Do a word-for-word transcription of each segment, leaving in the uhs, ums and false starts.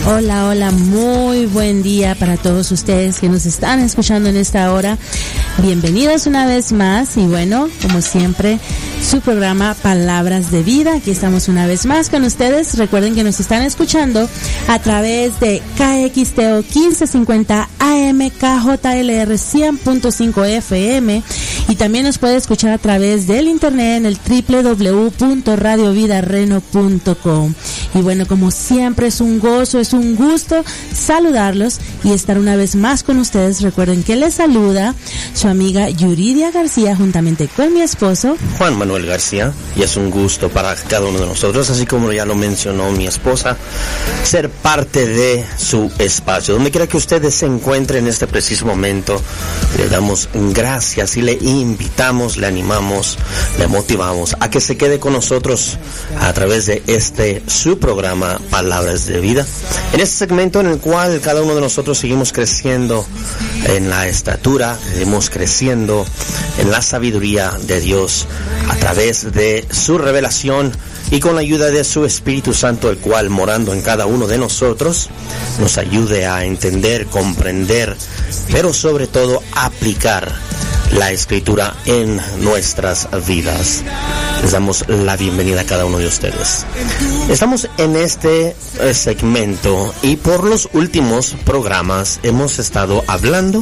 Hola, hola, muy buen día para todos ustedes que nos están escuchando en esta hora. Bienvenidos una vez más y bueno, como siempre, su programa Palabras de Vida. Aquí estamos una vez más con ustedes. Recuerden que nos están escuchando a través de K X T O quince cincuenta A M, K J L R cien punto cinco F M y también nos puede escuchar a través del internet en el doble u doble u doble u punto radio vida reno punto com. Y bueno, como siempre es un gozo, es un gusto saludarlos y estar una vez más con ustedes. Recuerden que les saluda su amiga Yuridia García juntamente con mi esposo Juan Manuel García, y es un gusto para cada uno de nosotros, así como ya lo mencionó mi esposa, ser parte de su espacio. Donde quiera que ustedes se encuentren en este preciso momento, le damos gracias y le invitamos, le animamos, le motivamos a que se quede con nosotros a través de este su programa Palabras de Vida, en este segmento en el cual cada uno de nosotros seguimos creciendo en la estatura, seguimos creciendo en la sabiduría de Dios a través de su revelación y con la ayuda de su Espíritu Santo, el cual morando en cada uno de nosotros nos ayude a entender, comprender, pero sobre todo aplicar la Escritura en nuestras vidas. Les damos la bienvenida a cada uno de ustedes. Estamos en este segmento y por los últimos programas hemos estado hablando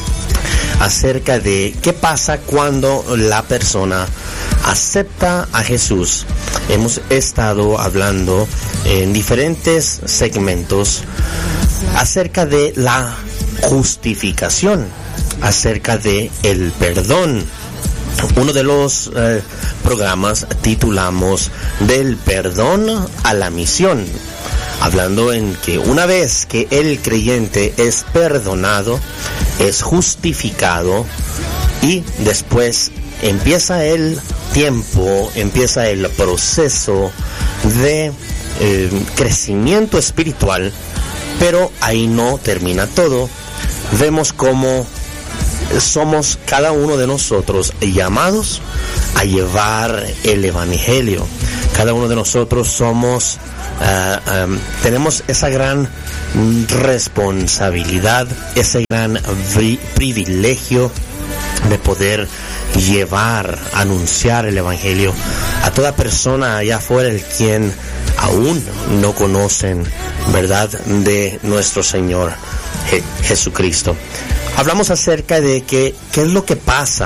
acerca de qué pasa cuando la persona acepta a Jesús. Hemos estado hablando en diferentes segmentos acerca de la justificación, acerca de el perdón. Uno de los eh, programas titulamos Del perdón a la misión, hablando en que una vez que el creyente es perdonado, es justificado y después empieza el tiempo, empieza el proceso de eh, crecimiento espiritual, pero ahí no termina todo. Vemos cómo somos cada uno de nosotros llamados a llevar el evangelio. Cada uno de nosotros somos, uh, um, tenemos esa gran responsabilidad, ese gran vi- privilegio de poder llevar, anunciar el evangelio a toda persona allá afuera, el quien aún no conocen, ¿verdad?, de nuestro Señor Je- Jesucristo. Hablamos acerca de que qué es lo que pasa